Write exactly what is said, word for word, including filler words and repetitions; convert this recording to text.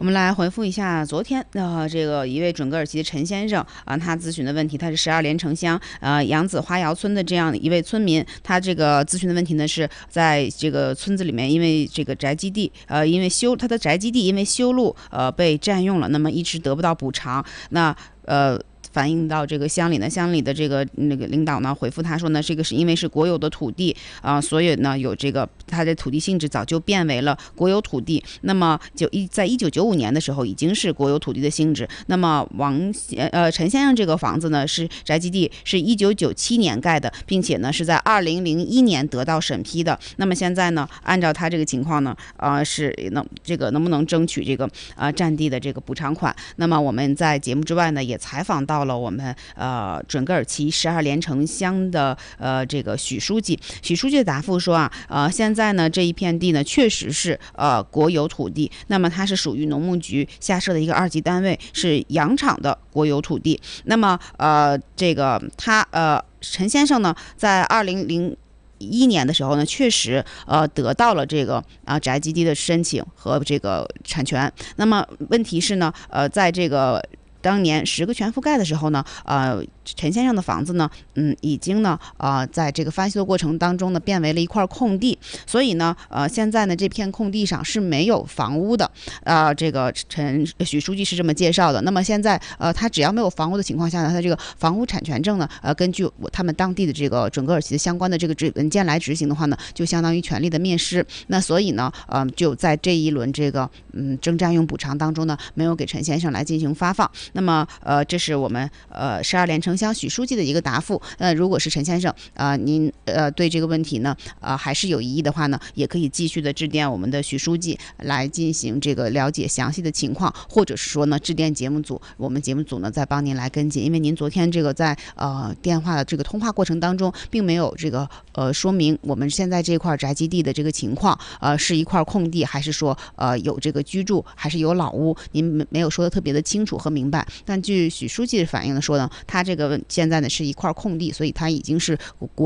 我们来回复一下昨天呃这个一位准格尔旗的陈先生啊、他咨询的问题，他是十二连城乡呃杨子花窑村的这样一位村民，他这个咨询的问题呢是在这个村子里面，因为这个宅基地呃因为修他的宅基地因为修路呃被占用了，那么一直得不到补偿，那呃。反映到这个乡里呢，乡里的这个那个领导呢回复他说呢，这个是因为是国有的土地啊、呃，所以呢有这个它的土地性质早就变为了国有土地。那么就一在一九九五年的时候已经是国有土地的性质。那么王呃陈先生这个房子呢是宅基地，是一九九七年盖的，并且呢是在二零零一年得到审批的。那么现在呢，按照他这个情况呢，呃是能这个能不能争取这个呃占地的这个补偿款？那么我们在节目之外呢也采访到了我们呃准格尔旗十二连城乡的呃这个许书记，许书记的答复说啊，呃现在呢这一片地呢确实是呃国有土地，那么它是属于农牧局下设的一个二级单位，是羊场的国有土地。那么呃这个他呃陈先生呢在二零零一年的时候呢，确实呃得到了这个啊、呃、宅基地的申请和这个产权。那么问题是呢，呃在这个当年十个全覆盖的时候呢，呃，陈先生的房子呢，嗯，已经呢，呃，在这个翻修的过程当中呢，变为了一块空地，所以呢，呃，现在呢，这片空地上是没有房屋的，啊、呃，这个陈许书记是这么介绍的。那么现在，呃，他只要没有房屋的情况下呢，他这个房屋产权证呢，呃，根据我他们当地的这个准格尔旗的相关的这个执文件来执行的话呢，就相当于权利的灭失。那所以呢，呃，就在这一轮这个嗯征占用补偿当中呢，没有给陈先生来进行发放。那么，呃，这是我们呃十二连城乡许书记的一个答复。呃，如果是陈先生，呃，您呃对这个问题呢，呃还是有疑义的话呢，也可以继续的致电我们的许书记来进行这个了解详细的情况，或者是说呢，致电节目组，我们节目组呢再帮您来跟进。因为您昨天这个在呃电话的这个通话过程当中，并没有这个呃说明我们现在这块宅基地的这个情况，呃，是一块空地，还是说呃有这个居住，还是有老屋，您没没有说的特别的清楚和明白。但据许书记的反映呢说呢，他这个现在呢是一块空地，所以他已经是国